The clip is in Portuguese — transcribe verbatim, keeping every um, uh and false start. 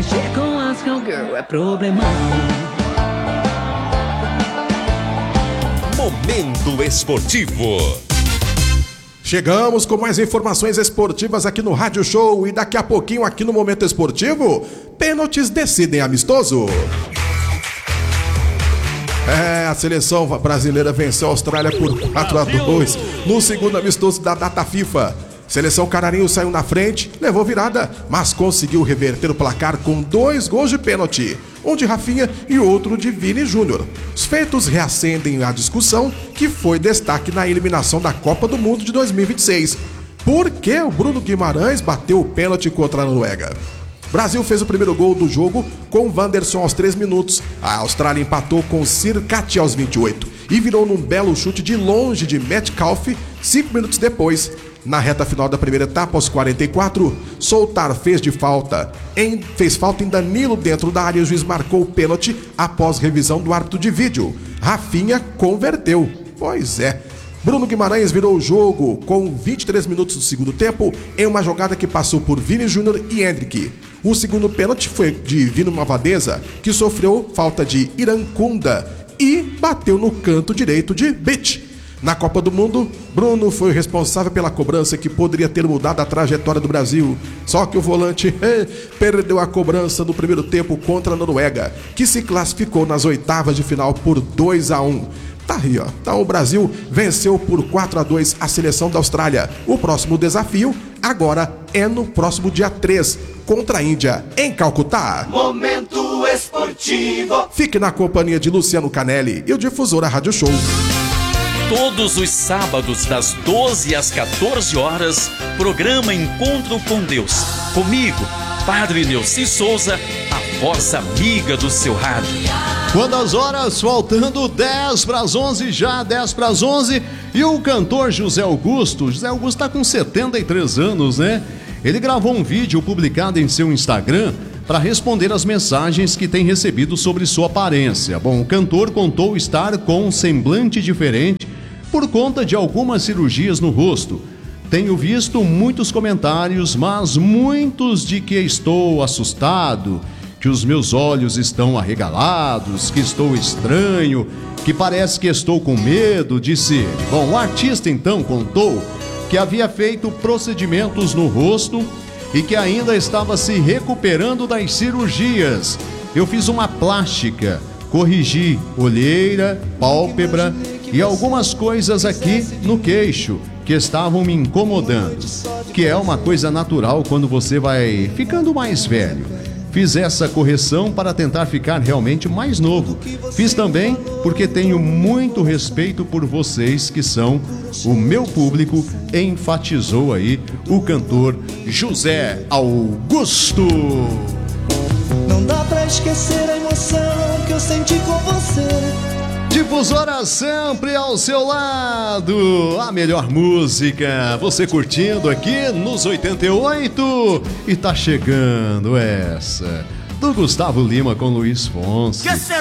Mexer com as cowgirl é problemão. Momento Esportivo. Chegamos com mais informações esportivas aqui no Rádio Show e daqui a pouquinho aqui no Momento Esportivo, pênaltis decidem amistoso. É, a seleção brasileira venceu a Austrália por quatro a dois no segundo amistoso da data FIFA. Seleção canarinho saiu na frente, levou virada, mas conseguiu reverter o placar com dois gols de pênalti, um de Rafinha e outro de Vini Júnior. Os feitos reacendem a discussão que foi destaque na eliminação da Copa do Mundo de dois mil e vinte e seis. Por que o Bruno Guimarães bateu o pênalti contra a Noruega? Brasil fez o primeiro gol do jogo com Wanderson aos três minutos. A Austrália empatou com Sirkati aos vinte e oito e virou num belo chute de longe de Metcalf cinco minutos depois. Na reta final da primeira etapa, aos quarenta e quatro, Soltar fez de falta. Em, fez falta em Danilo dentro da área e o juiz marcou o pênalti após revisão do árbitro de vídeo. Rafinha converteu. Pois é. Bruno Guimarães virou o jogo com vinte e três minutos do segundo tempo em uma jogada que passou por Vini Júnior e Hendrick. O segundo pênalti foi de Vino Mavadeza, que sofreu falta de Irankunda e bateu no canto direito de Beach. Na Copa do Mundo, Bruno foi o responsável pela cobrança que poderia ter mudado a trajetória do Brasil. Só que o volante eh, perdeu a cobrança no primeiro tempo contra a Noruega, que se classificou nas oitavas de final por dois a um. Tá aí, ó. Então o Brasil venceu por quatro a dois a seleção da Austrália. O próximo desafio agora é no próximo dia três, contra a Índia, em Calcutá. Momento Esportivo. Fique na companhia de Luciano Canelli e o Difusora Rádio Show. Todos os sábados, das doze às quatorze horas, programa Encontro com Deus. Comigo, Padre Neuci Souza, a voz amiga do seu rádio. Quando as horas faltando dez para as onze, já dez para as onze, e o cantor José Augusto, José Augusto está com setenta e três anos, né? Ele gravou um vídeo publicado em seu Instagram para responder às mensagens que tem recebido sobre sua aparência. Bom, o cantor contou estar com um semblante diferente por conta de algumas cirurgias no rosto. Tenho visto muitos comentários, mas muitos de que estou assustado, que os meus olhos estão arregalados, que estou estranho, que parece que estou com medo, disse ele. Bom, o artista então contou que havia feito procedimentos no rosto e que ainda estava se recuperando das cirurgias. Eu fiz uma plástica, corrigi olheira, pálpebra e algumas coisas aqui no queixo que estavam me incomodando, que é uma coisa natural quando você vai ficando mais velho. Fiz essa correção para tentar ficar realmente mais novo. Fiz também porque tenho muito respeito por vocês que são o meu público, enfatizou aí o cantor José Augusto. Não dá pra esquecer a emoção que eu senti com você. Difusora sempre ao seu lado, a melhor música, você curtindo aqui nos oitenta e oito, e tá chegando essa do Gustavo Lima com Luiz Fonsi.